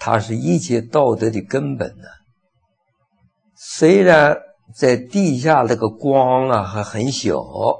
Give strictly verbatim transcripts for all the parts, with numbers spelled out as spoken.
它是一切道德的根本呢。虽然在地下那个光啊还很小，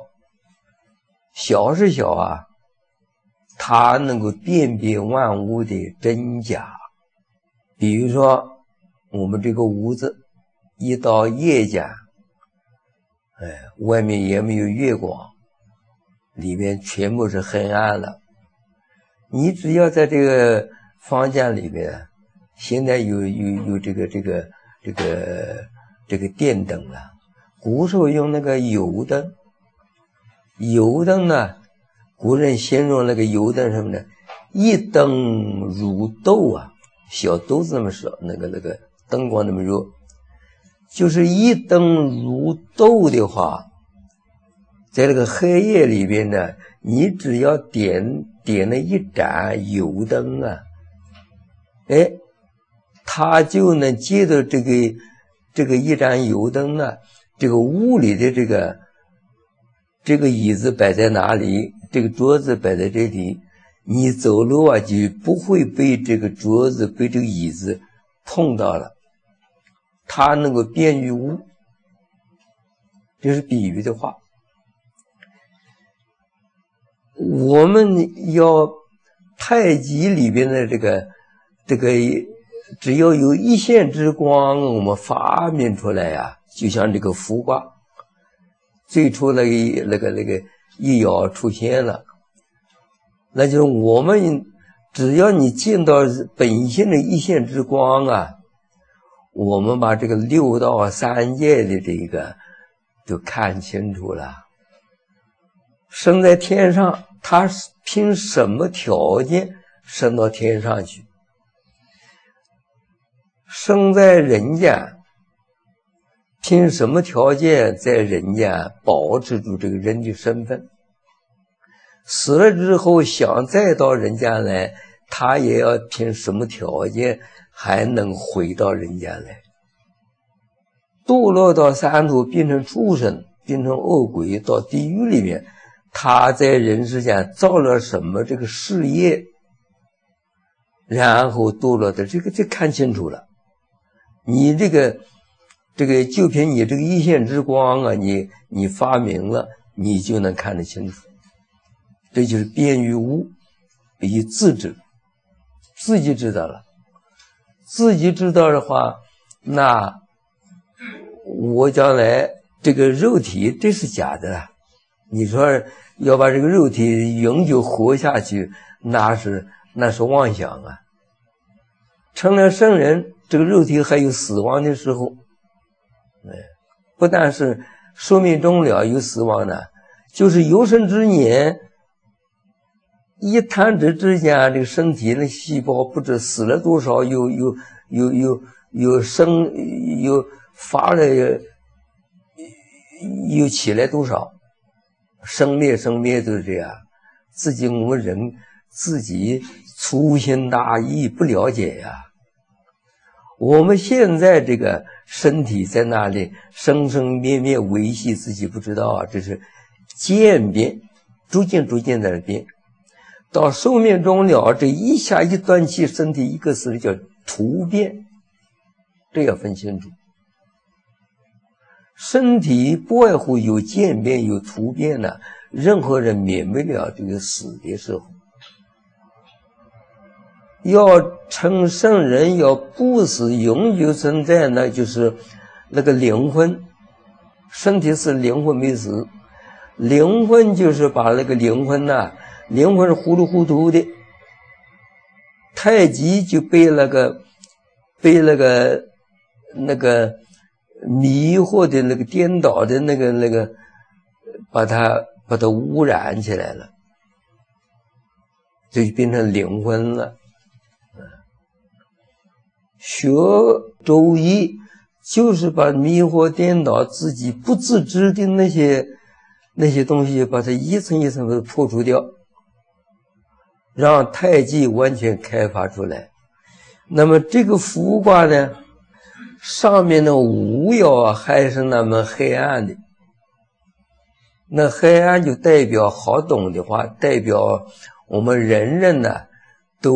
小是小啊，它能够辨别万物的真假。比如说我们这个屋子一到夜间，哎，外面也没有月光，里面全部是黑暗了。你只要在这个房间里面，现在有有有这个这个这个这个电灯了，古时候用那个油灯。油灯呢，古人形容那个油灯什么呢？一灯如豆啊，小豆子那么少，那个那个灯光那么弱，就是一灯如豆的话，在这个黑夜里边呢，你只要点点了一盏油灯啊，哎，它就能借着这个这个一盏油灯呢，这个屋里的这个这个椅子摆在哪里，这个桌子摆在这里，你走路啊就不会被这个桌子被这个椅子碰到了，它能够辨于物。这是比喻的话。我们要太极里边的这个这个只要有一线之光，我们发明出来呀、啊，就像这个伏卦最初那个那个那个一爻出现了，那就是我们只要你见到本性的一线之光啊，我们把这个六道三界的这个就看清楚了。升在天上，他凭什么条件升到天上去？生在人间，凭什么条件在人间保持住这个人的身份？死了之后想再到人间来，他也要凭什么条件还能回到人间来？堕落到三途，变成畜生，变成恶鬼，到地狱里面，他在人世间造了什么这个事业，然后堕落的这个这看清楚了。你这个这个就凭你这个一线之光啊，你你发明了，你就能看得清楚。这就是辨于物，以自知，自己知道了，自己知道的话，那我将来这个肉体这是假的了。你说要把这个肉体永久活下去，那是那是妄想啊。成了圣人，这个肉体还有死亡的时候，不但是寿命终了有死亡的，就是有生之年，一弹指之间，这个身体的细胞不知死了多少，又又又又又生又发了又起来多少，生灭生灭都是这样。自己我们人自己粗心大意不了解呀、啊。我们现在这个身体在那里生生灭灭维系，自己不知道啊，这是渐变，逐渐逐渐在那变。到寿命终了，这一下一断气，身体一个死了叫突变，这要分清楚。身体不外乎有渐变有突变呢、啊，任何人免不了这个死的时候。要成圣人，要不死永久存在，那就是那个灵魂。身体是灵魂没死，灵魂就是把那个灵魂呐、啊，灵魂是糊里糊涂的。太极就被那个被那个那个迷惑的那个颠倒的那个那个，把它把它污染起来了，这就变成灵魂了。学周易就是把迷惑颠倒自己不自知的那些那些东西，把它一层一层的破除掉，让太极完全开发出来。那么这个伏卦呢，上面的五爻还是那么黑暗的，那黑暗就代表好懂的话，代表我们人人呢